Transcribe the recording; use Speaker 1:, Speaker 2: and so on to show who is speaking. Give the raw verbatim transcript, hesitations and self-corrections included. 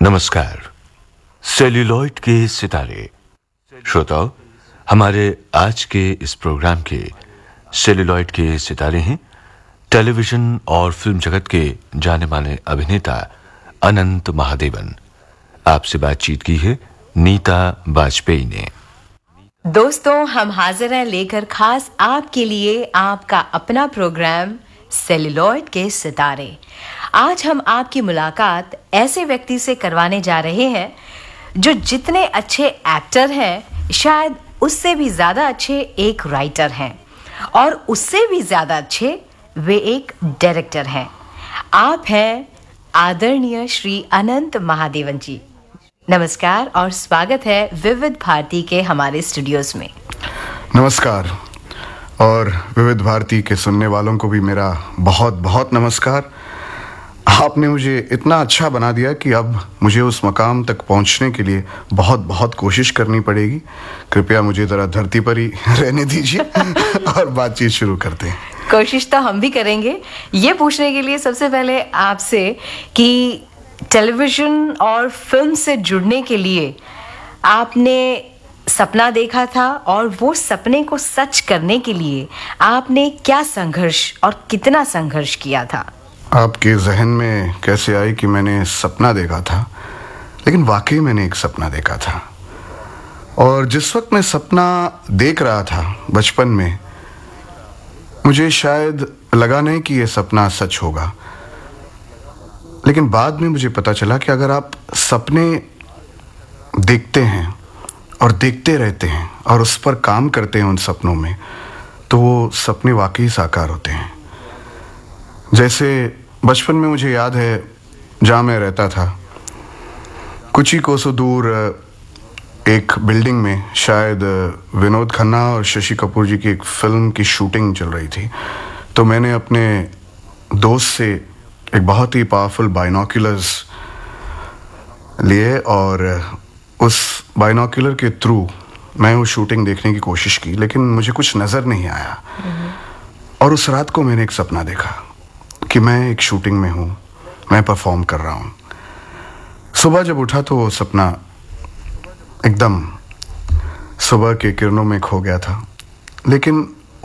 Speaker 1: नमस्कार। सेल्यूलॉइड के सितारे श्रोताओं, हमारे आज के इस प्रोग्राम के सेल्यूलॉइड के सितारे हैं टेलीविजन और फिल्म जगत के जाने माने अभिनेता अनंत महादेवन। आपसे बातचीत की है नीता वाजपेयी ने।
Speaker 2: दोस्तों, हम हाजिर हैं लेकर खास आपके लिए आपका अपना प्रोग्राम सेल्यूलॉइड के सितारे। आज हम आपकी मुलाकात ऐसे व्यक्ति से करवाने जा रहे हैं जो जितने अच्छे एक्टर हैं, शायद उससे भी ज्यादा अच्छे एक राइटर हैं और उससे भी ज्यादा अच्छे वे एक डायरेक्टर हैं। आप हैं आदरणीय श्री अनंत महादेवन जी। नमस्कार और स्वागत है विविध भारती के हमारे स्टूडियोज में।
Speaker 3: नमस्कार, और विविध भारती के सुनने वालों को भी मेरा बहुत बहुत नमस्कार। आपने मुझे इतना अच्छा बना दिया कि अब मुझे उस मकाम तक पहुंचने के लिए बहुत बहुत कोशिश करनी पड़ेगी। कृपया मुझे ज़रा धरती पर ही रहने दीजिए और बातचीत शुरू करते हैं।
Speaker 2: कोशिश तो हम भी करेंगे। ये पूछने के लिए सबसे पहले आपसे कि टेलीविज़न और फिल्म से जुड़ने के लिए आपने सपना देखा था और वो सपने को सच करने के लिए आपने क्या संघर्ष और कितना संघर्ष किया था?
Speaker 3: आपके जहन में कैसे आई कि मैंने सपना देखा था? लेकिन वाकई मैंने एक सपना देखा था, और जिस वक्त मैं सपना देख रहा था बचपन में, मुझे शायद लगा नहीं कि ये सपना सच होगा। लेकिन बाद में मुझे पता चला कि अगर आप सपने देखते हैं और देखते रहते हैं और उस पर काम करते हैं उन सपनों में, तो वो सपने वाकई साकार होते हैं। जैसे बचपन में मुझे याद है, जहाँ मैं रहता था कुछ ही कोसों दूर एक बिल्डिंग में शायद विनोद खन्ना और शशि कपूर जी की एक फिल्म की शूटिंग चल रही थी। तो मैंने अपने दोस्त से एक बहुत ही पावरफुल बाइनोक्यूलर्स लिए और उस बाइनोक्यूलर के थ्रू मैं वो शूटिंग देखने की कोशिश की, लेकिन मुझे कुछ नज़र नहीं आया। और उस रात को मैंने एक सपना देखा कि मैं एक शूटिंग में हूँ, मैं परफॉर्म कर रहा हूँ। सुबह जब उठा तो वो सपना एकदम सुबह के किरणों में खो गया था। लेकिन